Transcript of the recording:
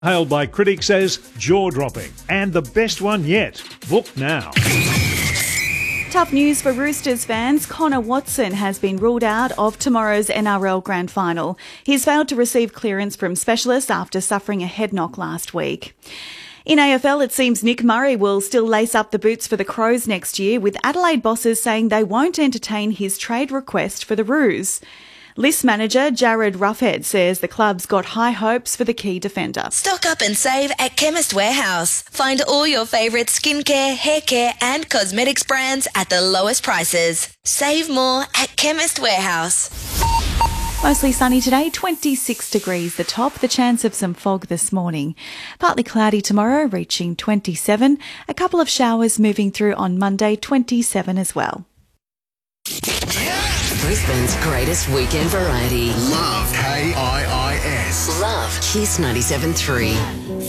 Hailed by critics as jaw-dropping and the best one yet. Book now. Tough news for Roosters fans. Connor Watson has been ruled out of tomorrow's NRL Grand Final. He's failed to receive clearance from specialists after suffering a head knock last week. In AFL, it seems Nick Murray will still lace up the boots for the Crows next year, with Adelaide bosses saying they won't entertain his trade request for the Roos. List manager Jared Roughhead says the club's got high hopes for the key defender. Stock up and save at Chemist Warehouse. Find all your favourite skincare, hair care and cosmetics brands at the lowest prices. Save more at Chemist Warehouse. Mostly sunny today, 26 degrees the top, the chance of some fog this morning. Partly cloudy tomorrow, reaching 27. A couple of showers moving through on Monday, 27 as well. Brisbane's greatest weekend variety. Love KIIS. Love Kiss 97.3.